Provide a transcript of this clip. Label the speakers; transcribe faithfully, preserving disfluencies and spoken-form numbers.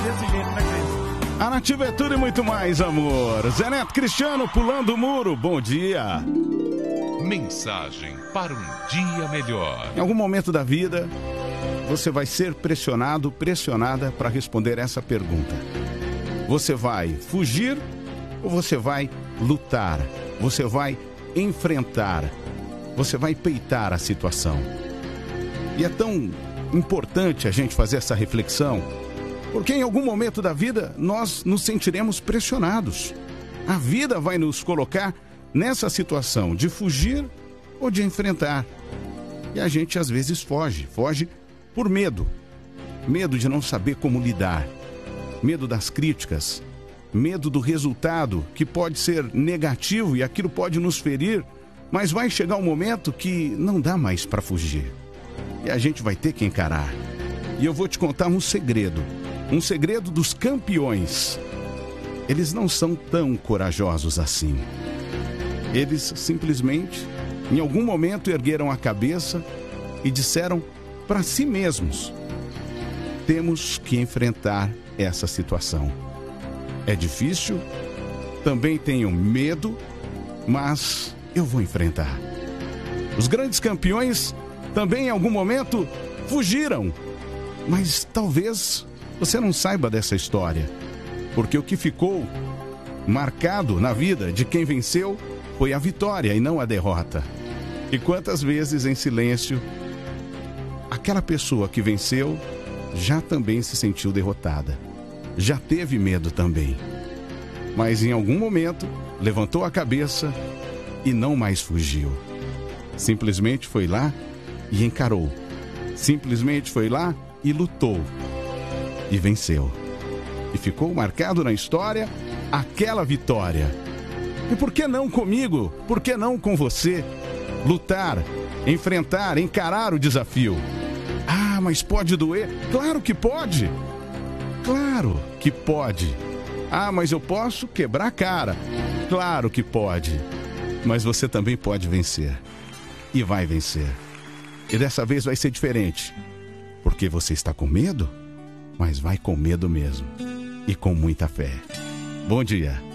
Speaker 1: desse jeito, né, Cris?
Speaker 2: A Nativa é tudo e muito mais, amor. Zé Neto Cristiano pulando o muro. Bom dia.
Speaker 3: Mensagem para um dia melhor.
Speaker 2: Em algum momento da vida, você vai ser pressionado, pressionada para responder essa pergunta. Você vai fugir ou você vai lutar? Você vai enfrentar? Você vai peitar a situação? E é tão importante a gente fazer essa reflexão, porque em algum momento da vida nós nos sentiremos pressionados. A vida vai nos colocar nessa situação de fugir ou de enfrentar. E a gente às vezes foge, foge por medo. Medo de não saber como lidar. Medo das críticas. Medo do resultado, que pode ser negativo e aquilo pode nos ferir, mas vai chegar um momento que não dá mais para fugir. E a gente vai ter que encarar. E eu vou te contar um segredo. Um segredo dos campeões. Eles não são tão corajosos assim. Eles simplesmente, em algum momento, ergueram a cabeça e disseram para si mesmos: temos que enfrentar essa situação. É difícil, também tenho medo, mas eu vou enfrentar. Os grandes campeões também em algum momento fugiram, mas talvez você não saiba dessa história, porque o que ficou marcado na vida de quem venceu foi a vitória e não a derrota. E quantas vezes em silêncio aquela pessoa que venceu já também se sentiu derrotada, já teve medo também, mas em algum momento levantou a cabeça e não mais fugiu. Simplesmente foi lá e encarou. Simplesmente foi lá e lutou. E venceu. E ficou marcado na história aquela vitória. E por que não comigo? Por que não com você? Lutar, enfrentar, encarar o desafio. Ah, mas pode doer? Claro que pode. Claro que pode. Ah, mas eu posso quebrar a cara. Claro que pode. Mas você também pode vencer. E vai vencer. E dessa vez vai ser diferente. Porque você está com medo? Mas vai com medo mesmo. E com muita fé. Bom dia.